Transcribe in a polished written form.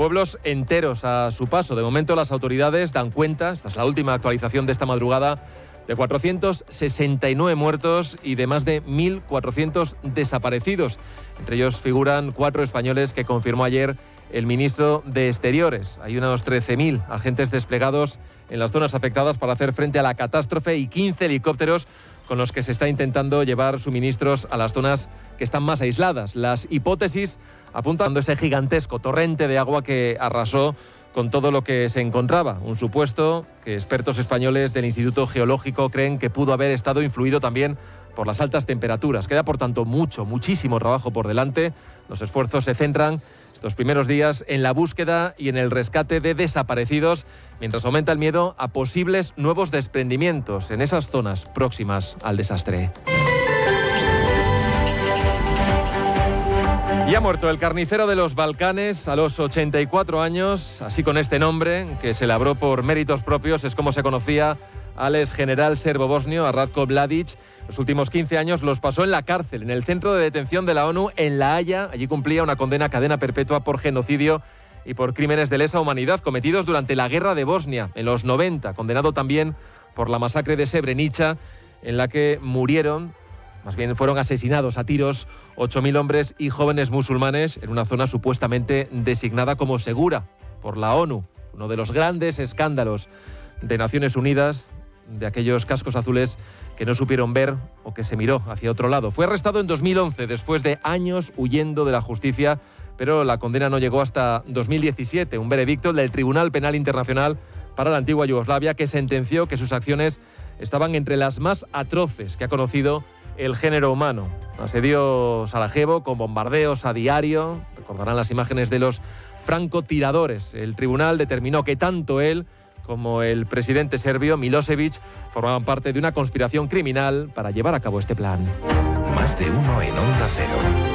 pueblos enteros a su paso. De momento las autoridades dan cuenta, esta es la última actualización de esta madrugada, de 469 muertos y de más de 1.400 desaparecidos. Entre ellos figuran 4 españoles que confirmó ayer el ministro de Exteriores. Hay unos 13.000 agentes desplegados en las zonas afectadas para hacer frente a la catástrofe y 15 helicópteros con los que se está intentando llevar suministros a las zonas que están más aisladas. Las hipótesis apuntan a ese gigantesco torrente de agua que arrasó con todo lo que se encontraba. Un supuesto que expertos españoles del Instituto Geológico creen que pudo haber estado influido también por las altas temperaturas. Queda, por tanto, muchísimo trabajo por delante. Los esfuerzos se centran estos primeros días en la búsqueda y en el rescate de desaparecidos, mientras aumenta el miedo a posibles nuevos desprendimientos en esas zonas próximas al desastre. Y ha muerto el carnicero de los Balcanes a los 84 años, así con este nombre, que se labró por méritos propios, es como se conocía al ex general serbo-bosnio, a Ratko Mladic. Los últimos 15 años los pasó en la cárcel, en el centro de detención de la ONU en La Haya. Allí cumplía una condena a cadena perpetua por genocidio y por crímenes de lesa humanidad cometidos durante la guerra de Bosnia, en los 90. Condenado también por la masacre de Srebrenica, en la que murieron, más bien fueron asesinados a tiros, 8.000 hombres y jóvenes musulmanes en una zona supuestamente designada como segura por la ONU. Uno de los grandes escándalos de Naciones Unidas, de aquellos cascos azules que no supieron ver o que se miró hacia otro lado. Fue arrestado en 2011, después de años huyendo de la justicia, pero la condena no llegó hasta 2017, un veredicto del Tribunal Penal Internacional para la antigua Yugoslavia que sentenció que sus acciones estaban entre las más atroces que ha conocido el género humano. Asedió Sarajevo con bombardeos a diario, recordarán las imágenes de los francotiradores. El tribunal determinó que tanto él como el presidente serbio Milosevic formaban parte de una conspiración criminal para llevar a cabo este plan. Más de uno en Onda Cero.